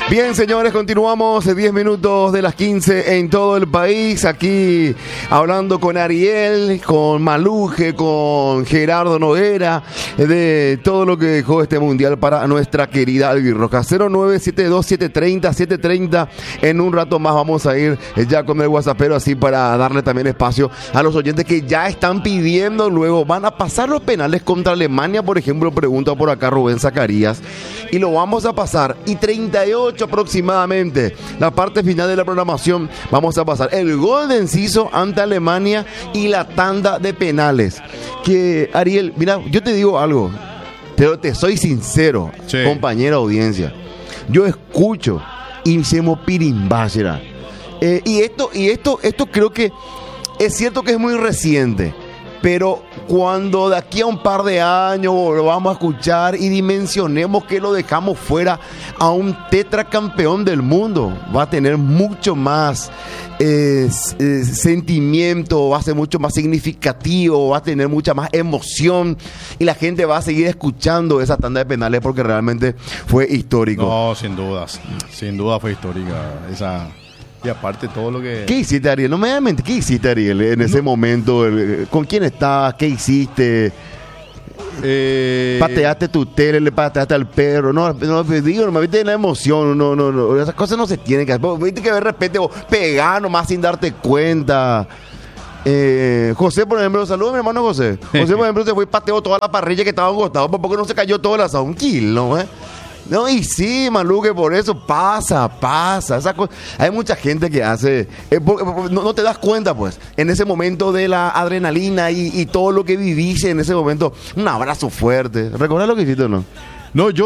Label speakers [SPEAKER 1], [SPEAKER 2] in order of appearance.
[SPEAKER 1] Bien, señores, continuamos 10 minutos de las 15 en todo el país. Aquí hablando con Ariel, con Maluje, con Gerardo Noguera, de todo lo que dejó este mundial para nuestra querida albirroja. 0972-730-730. En un rato más vamos a ir ya con el WhatsAppero, así para darle también espacio a los oyentes que ya están pidiendo. Luego van a pasar los penales contra Alemania, por ejemplo, pregunta por acá Rubén Zacarías. Y lo vamos a pasar. Y 38 aproximadamente, la parte final de la programación, vamos a pasar el gol de Enciso ante Alemania y la tanda de penales. Que, Ariel, mira, yo te digo algo, pero te soy sincero, sí, compañera audiencia. Yo escucho y se me pirimbáchera. Y esto creo que es cierto que es muy reciente. Pero cuando de aquí a un par de años lo vamos a escuchar y dimensionemos que lo dejamos fuera a un tetracampeón del mundo, va a tener mucho más sentimiento, va a ser mucho más significativo, va a tener mucha más emoción y la gente va a seguir escuchando esa tanda de penales porque realmente fue histórico.
[SPEAKER 2] No, sin duda fue histórica esa. Y aparte todo lo que...
[SPEAKER 1] ¿Qué hiciste, Ariel? No me da mente. ¿Qué hiciste, Ariel, en ese momento? ¿Con quién estabas? ¿Qué hiciste? ¿Pateaste tu tele? ¿Le pateaste al perro? No digo, no me viste la emoción. No. Esas cosas no se tienen que hacer. Viste que de repente vos pegás nomás sin darte cuenta. José, por ejemplo, saludos a mi hermano José. José, por ejemplo, se fue y pateó toda la parrilla que estaba en costado. ¿Por qué no se cayó todo el asado? Un kilo, No, y sí, Maluque, por eso pasa. Esa cosa. Hay mucha gente que hace... no te das cuenta, pues, en ese momento de la adrenalina y todo lo que viviste en ese momento. Un abrazo fuerte. ¿Recordás lo que hiciste o no?
[SPEAKER 2] No, yo